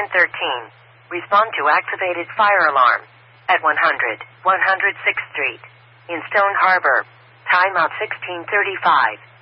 1013. Respond to activated fire alarm. At 106th Street. In Stone Harbor. Timeout 1635.